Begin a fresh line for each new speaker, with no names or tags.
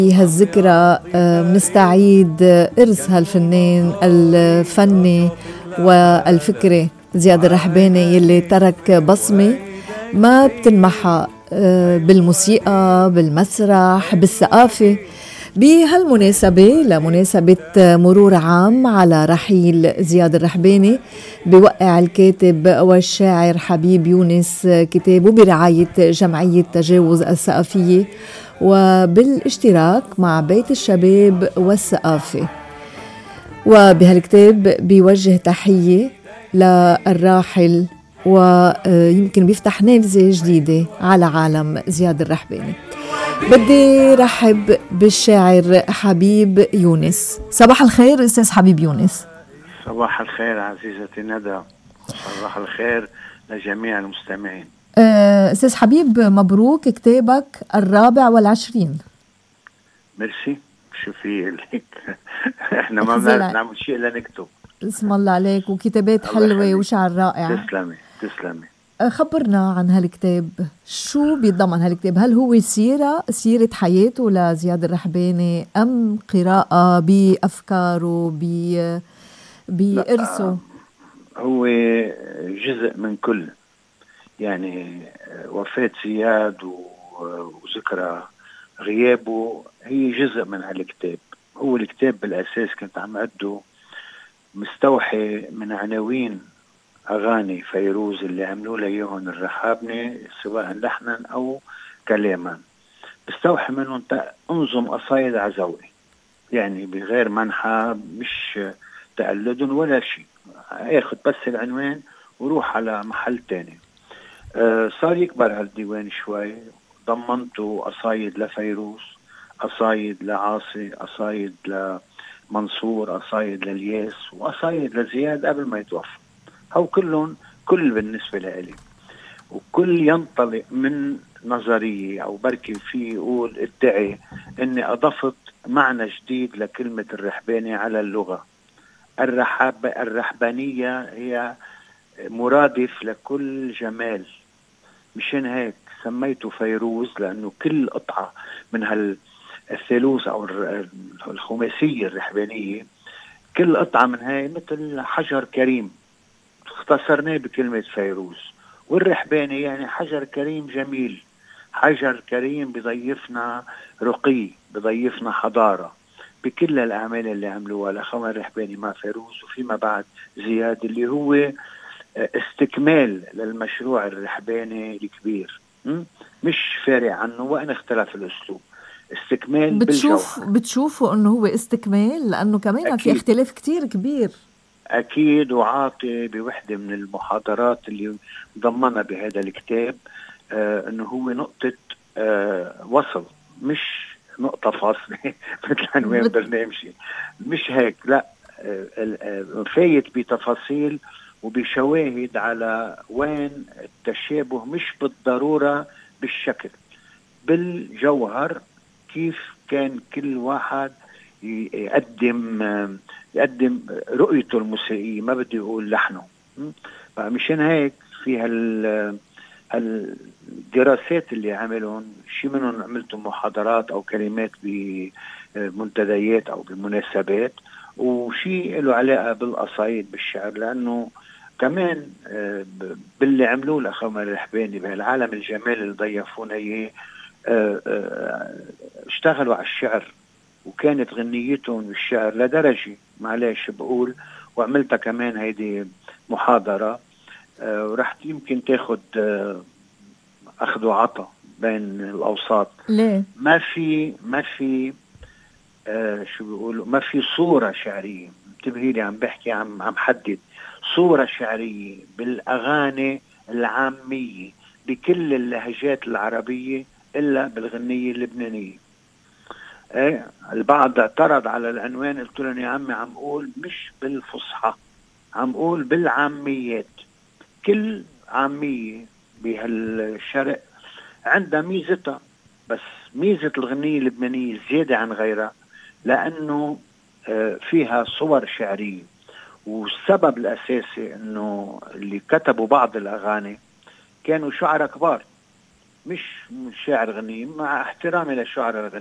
بهالذكرى بنستعيد إرث هالفنان الفني والفكري زياد الرحباني يلي ترك بصمة ما بتلمحها بالموسيقى، بالمسرح، بالثقافة. بهالمناسبة لمناسبة مرور عام على رحيل زياد الرحباني بوقع الكاتب والشاعر حبيب يونس كتابه برعاية جمعية تجاوز الثقافية وبالاشتراك مع بيت الشباب والثقافة. وبهالكتاب بيوجه تحية للراحل ويمكن بيفتح نافذة جديدة على عالم زياد الرحباني. بدي رحب بالشاعر حبيب يونس. صباح الخير أستاذ حبيب يونس.
صباح الخير عزيزتي ندى، صباح الخير لجميع المستمعين.
أستاذ حبيب، مبروك كتابك 24.
ميرسي. شو في لك؟ احنا ما بنعمل شيء الا نكتب.
اسم الله عليك، وكتابات حلوة وشعر رائع.
تسلمي تسلمي.
خبرنا عن هالكتاب، شو بيتضمن هالكتاب؟ هل هو سيرة حياته لزياد الرحباني أم قراءة بأفكاره بإرثه؟
هو جزء من كل، يعني وفاة زياد وذكرى غيابه هي جزء من هالكتاب. هو الكتاب بالأساس كنت عم أعده مستوحي من عناوين أغاني فيروز اللي عملوا له إياهم الرحابنة، سواء لحنا أو كلاما. بستوحي منهم أنظم قصايد عزوي، يعني بغير منحى، مش تقلد ولا شيء. اخذ بس العنوان وروح على محل تاني. صار يكبر هالديوان شوي، ضمنته قصايد لفيروز، قصايد لعاصي، قصايد لمنصور، قصايد للياس، وقصايد لزياد قبل ما يتوفى. هو كلهم كل بالنسبة لي، وكل ينطلق من نظرية أو بركي فيه يقول ادعي أني أضفت معنى جديد لكلمة الرحباني على اللغة. الرحبانية هي مرادف لكل جمال، مشان هيك سميته فيروز، لأنه كل قطعة من الثالوث أو الخماسية الرحبانية، كل قطعة من هاي مثل حجر كريم، اختصرناه بكلمة فيروز. والرحباني يعني حجر كريم جميل، حجر كريم بضيفنا رقي، بضيفنا حضارة، بكل الأعمال اللي عملوها لخوان الرحباني مع فيروز وفيما بعد زياد، اللي هو استكمال للمشروع الرحباني الكبير، مش فارع عنه وإن اختلف الأسلوب، استكمال بالجوهر.
بتشوفوا أنه هو استكمال، لأنه كمان في اختلاف كتير كبير.
أكيد. وعاطي بوحدة من المحاضرات اللي ضمنها بهذا الكتاب أنه هو نقطة وصل، مش نقطة فاصلة مثل عنوان برنامجي، مش هيك، لا. فايت بتفاصيل وبشواهد على وين التشابه، مش بالضرورة بالشكل، بالجوهر. كيف كان كل واحد يقدم رؤيته الموسيقية، ما بدي أقول لحنه. فمشان هيك في هالدراسات اللي عملهم، شي منهم عملتهم محاضرات أو كلمات بمنتديات أو بمناسبات، وشي له علاقة بالقصايد بالشعر، لأنه كمان باللي عملوه لأخوان الرحباني بهالعالم الجمال اللي ضيفونا إياه، اشتغلوا على الشعر، وكانت غنيتهم بالشعر لدرجة معلش بقول، وعملتها كمان هيدي محاضرة، ورح يمكن تاخد أخذ وعطا بين الأوساط.
ليه؟
ما في شو بيقولوا، ما في صورة شعرية، انتبهي لي، عم بحكي، عم حدد صورة شعرية بالأغاني العامية بكل اللهجات العربية إلا بالغنية اللبنانية. البعض اعترض على العنوان، قلت لهم يا عمي عم قول مش بالفصحى، عم قول بالعاميات. كل عامية بهالشرق عندها ميزتها، بس ميزة الغنية اللبنانية زيادة عن غيرها لأنه فيها صور شعرية. والسبب الأساسي أنه اللي كتبوا بعض الأغاني كانوا شعراء كبار، مش شاعر غني، مع احترامي للشعراء الغني.